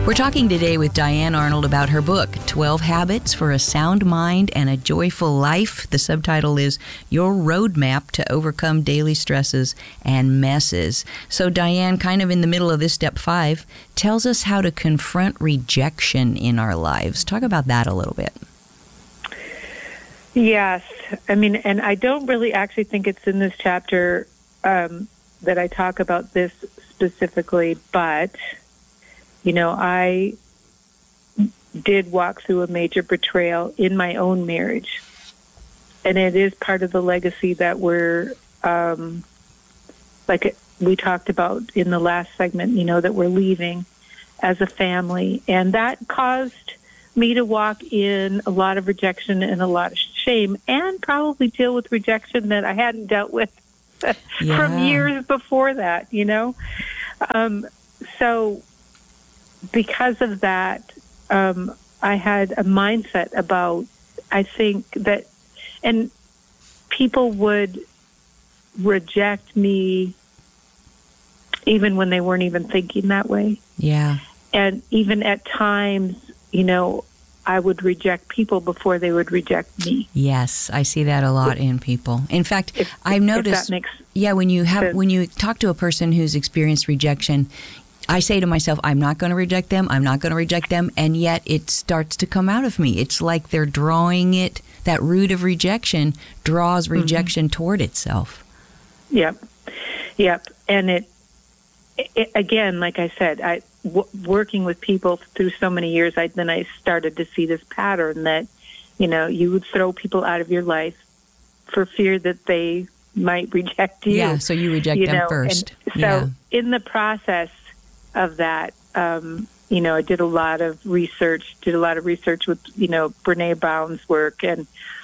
We're talking today with Diane Arnold about her book, 12 Habits for a Sound Mind and a Joyful Life. The subtitle is Your Roadmap to Overcome Daily Stresses and Messes. So Diane, kind of in the middle of this step 5, tells us how to confront rejection in our lives. Talk about that a little bit. Yes. I mean, and I don't really actually think it's in this chapter that I talk about this specifically, but you know, I did walk through a major betrayal in my own marriage. And it is part of the legacy that we're, like we talked about in the last segment, you know, that we're leaving as a family. And that caused me to walk in a lot of rejection and a lot of shame, and probably deal with rejection that I hadn't dealt with from years before that, you know. So because of that, I had a mindset about, I think that, and people would reject me even when they weren't even thinking that way. Yeah. And even at times, you know, I would reject people before they would reject me. Yes, I see that a lot in people. In fact, I've noticed, when you talk to a person who's experienced rejection, I say to myself, I'm not going to reject them, and yet it starts to come out of me. It's like they're drawing it, that root of rejection draws rejection toward itself. Yep. And it again, like I said, working with people through so many years, then I started to see this pattern that, you know, you would throw people out of your life for fear that they might reject you. Yeah, so you reject them first. And so in the process of that, you know, I did a lot of research with, you know, Brené Brown's work. And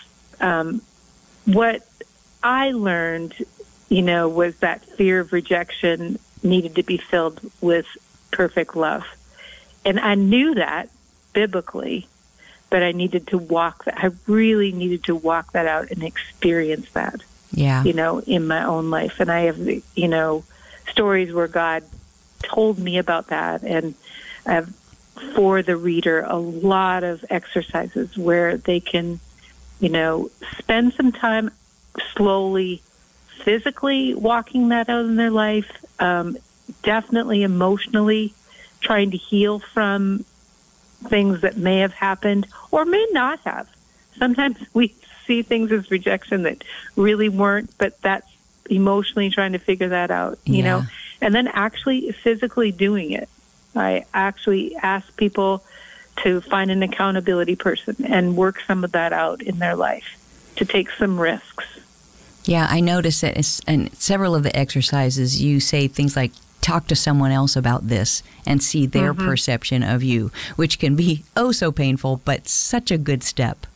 what I learned, you know, was that fear of rejection needed to be filled with perfect love. And I knew that biblically, but I needed to I really needed to walk that out and experience that, you know, in my own life. And I have, you know, stories where God told me about that, and I have for the reader a lot of exercises where they can, you know, spend some time slowly, physically walking that out in their life, definitely emotionally trying to heal from things that may have happened or may not have. Sometimes we see things as rejection that really weren't, but that's emotionally trying to figure that out, you know, and then actually physically doing it. I actually ask people to find an accountability person and work some of that out in their life, to take some risks. Yeah, I noticed that in several of the exercises, you say things like, talk to someone else about this and see their perception of you, which can be so painful, but such a good step.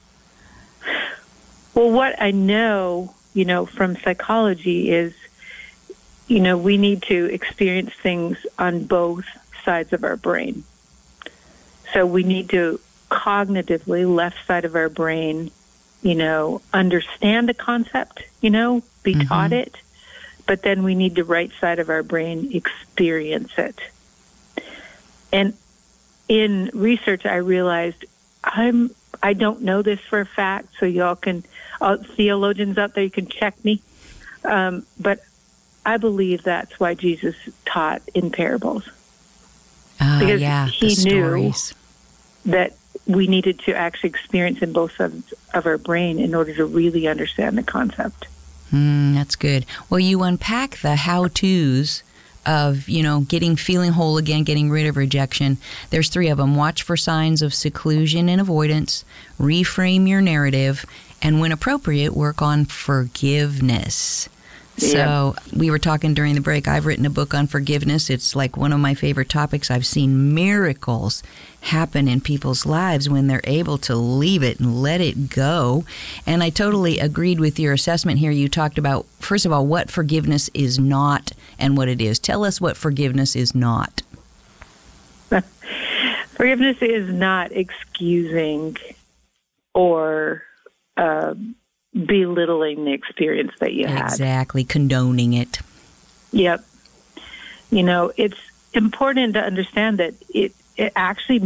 Well, what I know, you know, from psychology is, you know, we need to experience things on both sides of our brain. So we need to cognitively, left side of our brain, you know, understand a concept, you know, be taught it, but then we need the right side of our brain experience it. And in research, I realized I don't know this for a fact, so y'all can, theologians out there, you can check me. But I believe that's why Jesus taught in parables. Because he knew that we needed to actually experience in both sides of our brain in order to really understand the concept. That's good. Well, you unpack the how-tos of, you know, feeling whole again, getting rid of rejection. There's 3 of them. Watch for signs of seclusion and avoidance, reframe your narrative, and when appropriate, work on forgiveness. So we were talking during the break. I've written a book on forgiveness. It's like one of my favorite topics. I've seen miracles happen in people's lives when they're able to leave it and let it go. And I totally agreed with your assessment here. You talked about, first of all, what forgiveness is not and what it is. Tell us what forgiveness is not. Forgiveness is not excusing or belittling the experience that you had. Exactly, condoning it. Yep. You know, it's important to understand that it actually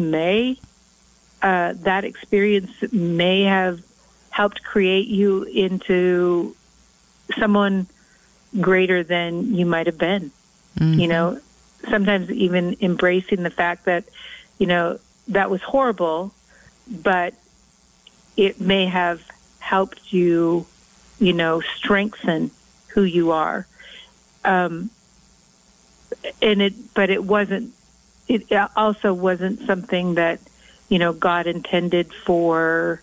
that experience may have helped create you into someone greater than you might have been. Mm-hmm. Sometimes even embracing the fact that, that was horrible, but it may have helped you, strengthen who you are. But it also wasn't something that, God intended for,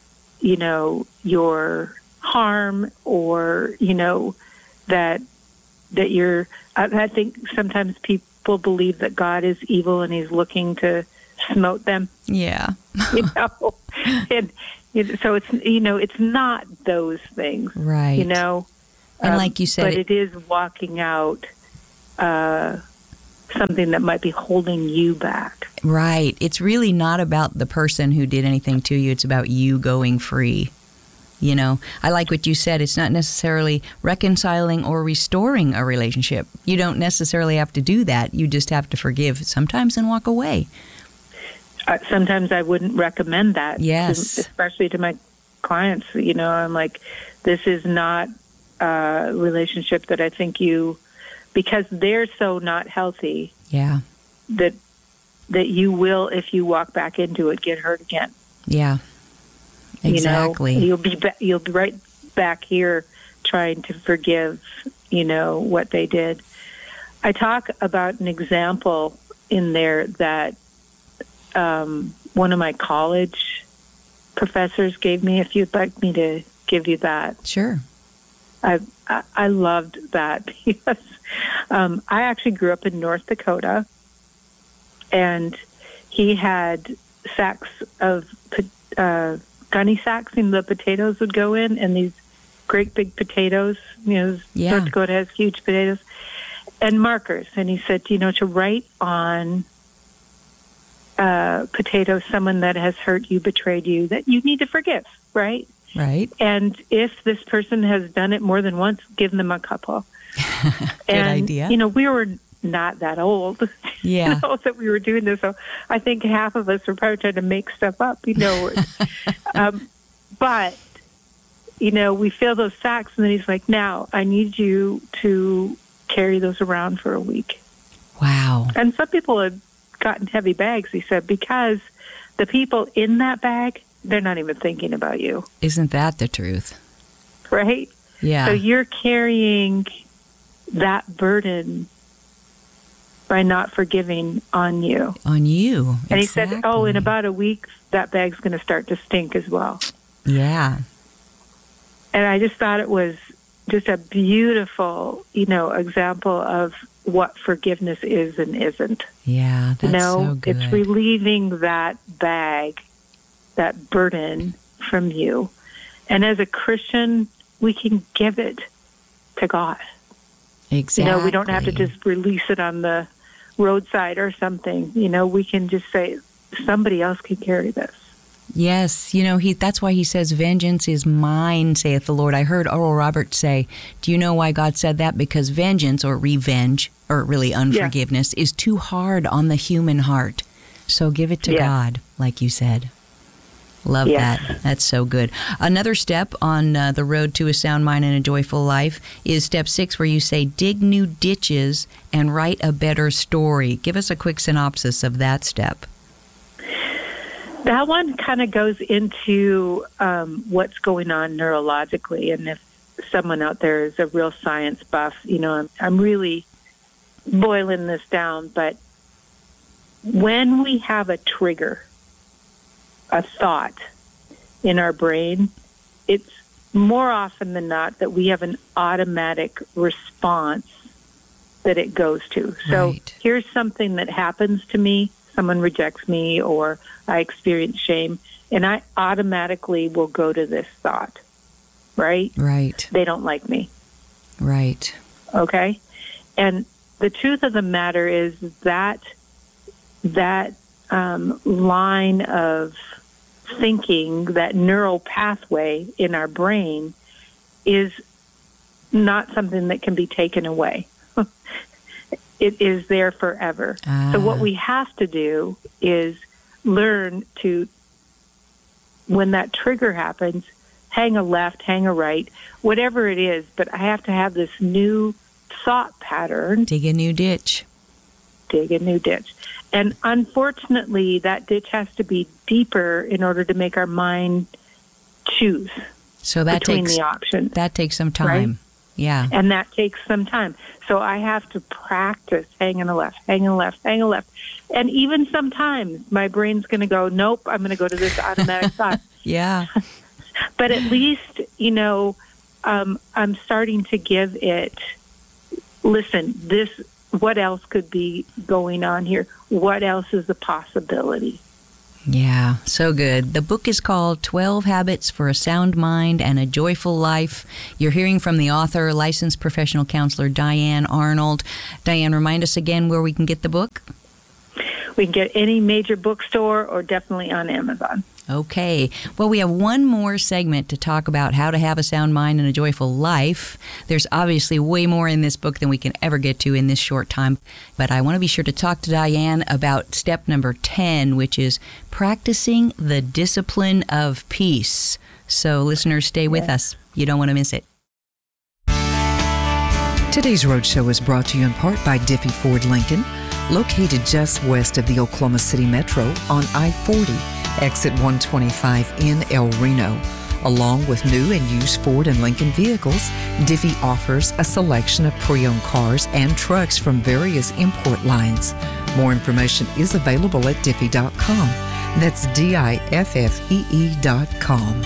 your harm, or, that you're, I think sometimes people believe that God is evil and he's looking to smote them. Yeah. And so it's not those things. Right. And like you said, but it is walking out something that might be holding you back. Right. It's really not about the person who did anything to you. It's about you going free. I like what you said. It's not necessarily reconciling or restoring a relationship. You don't necessarily have to do that. You just have to forgive sometimes and walk away. Sometimes I wouldn't recommend that. Yes. Especially to my clients. I'm like, this is not a relationship that I think because they're so not healthy. Yeah. That you will, if you walk back into it, get hurt again. Yeah. Exactly. You'll be right back here trying to forgive, what they did. I talk about an example in there that one of my college professors gave me, if you'd like me to give you that. Sure. I loved that because I actually grew up in North Dakota, and he had sacks of gunny sacks, and the potatoes would go in, and these great big potatoes. North Dakota has huge potatoes, and markers. And he said, to write on potatoes someone that has hurt you, betrayed you, that you need to forgive, right? Right. And if this person has done it more than once, give them a couple. Good idea. We were not that old. Yeah. That we were doing this. So I think half of us were probably trying to make stuff up, But, we fill those sacks, and then he's like, now I need you to carry those around for a week. Wow. And some people had gotten heavy bags, he said, because the people in that bag, they're not even thinking about you. Isn't that the truth? Right? Yeah. So you're carrying that burden by not forgiving on you. On you. And he exactly. said, in about a week, that bag's going to start to stink as well. Yeah. And I just thought it was just a beautiful, example of what forgiveness is and isn't. Yeah, that's so good. It's relieving that bag, that burden from you. And as a Christian, we can give it to God. Exactly. We don't have to just release it on the roadside or something. We can just say, somebody else can carry this. Yes, that's why he says, vengeance is mine, saith the Lord. I heard Oral Roberts say, do you know why God said that? Because vengeance, or revenge, or really unforgiveness, is too hard on the human heart. So give it to God, like you said. Love that. That's so good. Another step on the road to a sound mind and a joyful life is step 6, where you say, dig new ditches and write a better story. Give us a quick synopsis of that step. That one kind of goes into what's going on neurologically. And if someone out there is a real science buff, I'm really boiling this down. But when we have a trigger, a thought in our brain, it's more often than not that we have an automatic response that it goes to. So here's something that happens to me. Someone rejects me, or I experience shame, and I automatically will go to this thought, right? Right. They don't like me. Right. Okay? And the truth of the matter is that line of thinking, that neural pathway in our brain, is not something that can be taken away. it is there forever. So what we have to do is learn to, when that trigger happens, hang a left, hang a right, whatever it is, but I have to have this new thought pattern. Dig a new ditch. Dig a new ditch. And unfortunately, that ditch has to be deeper in order to make our mind choose between the options. That takes some time. Right? Yeah. And that takes some time. So I have to practice hanging a left, hanging a left, hanging a left. And even sometimes my brain's going to go, nope, I'm going to go to this automatic thought. Yeah. But at least, I'm starting to give it, listen, what else could be going on here? What else is a possibility? Yeah, so good. The book is called 12 Habits for a Sound Mind and a Joyful Life. You're hearing from the author, licensed professional counselor Diane Arnold. Diane, remind us again where we can get the book. We can get any major bookstore or definitely on Amazon. Okay. Well, we have one more segment to talk about how to have a sound mind and a joyful life. There's obviously way more in this book than we can ever get to in this short time. But I want to be sure to talk to Diane about step number 10, which is practicing the discipline of peace. So listeners, stay with us. You don't want to miss it. Today's Roadshow is brought to you in part by Diffie Ford Lincoln, located just west of the Oklahoma City Metro on I-40. Exit 125 in El Reno. Along with new and used Ford and Lincoln vehicles, Diffie offers a selection of pre-owned cars and trucks from various import lines. More information is available at Diffie.com. That's Diffee.com.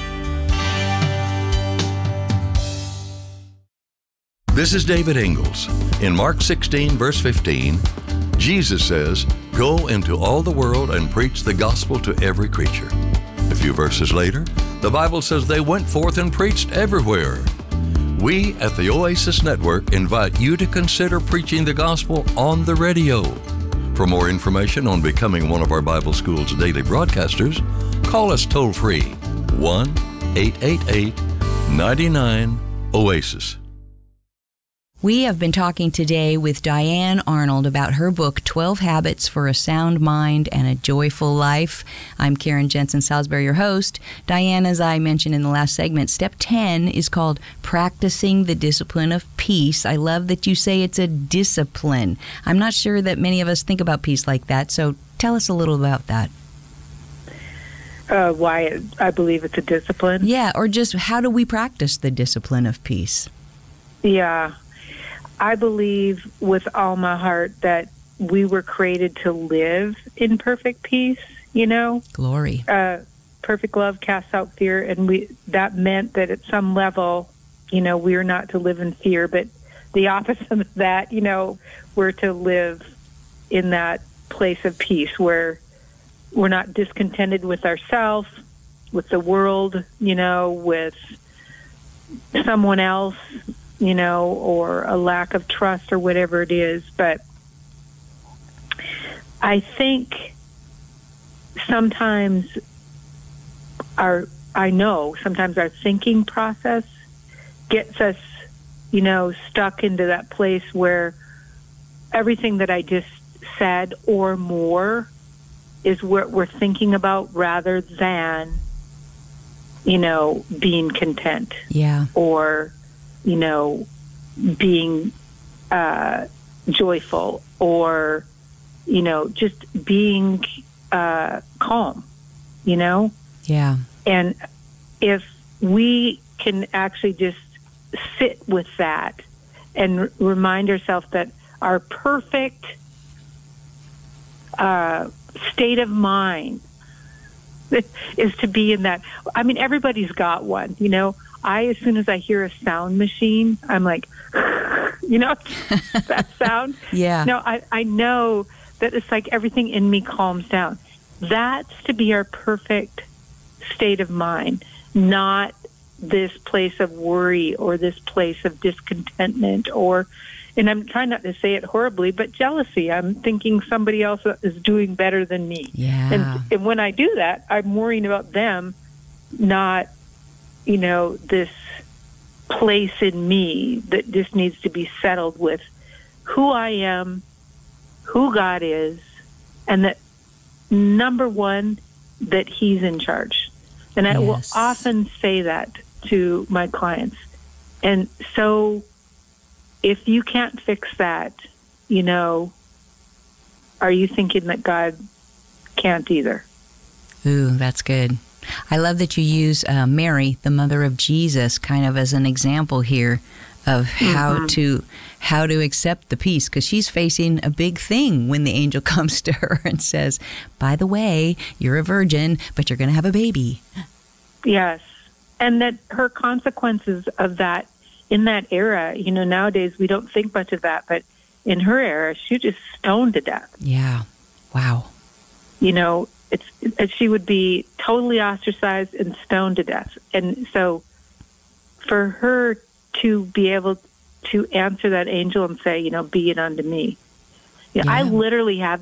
This is David Ingalls. In Mark 16, verse 15, Jesus says, "Go into all the world and preach the gospel to every creature." A few verses later, the Bible says they went forth and preached everywhere. We at the Oasis Network invite you to consider preaching the gospel on the radio. For more information on becoming one of our Bible School's daily broadcasters, call us toll-free 1-888-99-OASIS. We have been talking today with Diane Arnold about her book, 12 Habits for a Sound Mind and a Joyful Life. I'm Karen Jensen Salisbury, your host. Diane, as I mentioned in the last segment, step 10 is called Practicing the Discipline of Peace. I love that you say it's a discipline. I'm not sure that many of us think about peace like that, so tell us a little about that. Why I believe it's a discipline? Yeah, or just how do we practice the discipline of peace? Yeah. I believe with all my heart that we were created to live in perfect peace, Glory. Perfect love casts out fear, and that meant that at some level, we are not to live in fear, but the opposite of that, we're to live in that place of peace where we're not discontented with ourselves, with the world, with someone else, or a lack of trust or whatever it is. But I think sometimes our thinking process gets us, stuck into that place where everything that I just said or more is what we're thinking about rather than, being content. Yeah. Or being joyful, or, just being calm, Yeah. And if we can actually just sit with that and remind ourselves that our perfect state of mind is to be in that. I mean, everybody's got one, as soon as I hear a sound machine, I'm like, that sound. Yeah. No, I know that it's like everything in me calms down. That's to be our perfect state of mind, not this place of worry or this place of discontentment and I'm trying not to say it horribly, but jealousy. I'm thinking somebody else is doing better than me. Yeah. And when I do that, I'm worrying about them, not this place in me that just needs to be settled with who I am who God is, and that, number one, that He's in charge. And I will often say that to my clients. And so if you can't fix that, are you thinking that God can't either? Ooh, that's good. I love that you use Mary, the mother of Jesus, kind of as an example here of how to accept the peace, because she's facing a big thing when the angel comes to her and says, by the way, you're a virgin, but you're going to have a baby. Yes. And that her consequences of that in that era, nowadays we don't think much of that, but in her era, she was just stoned to death. Yeah. Wow. She would be totally ostracized and stoned to death. And so for her to be able to answer that angel and say, be it unto me. I literally have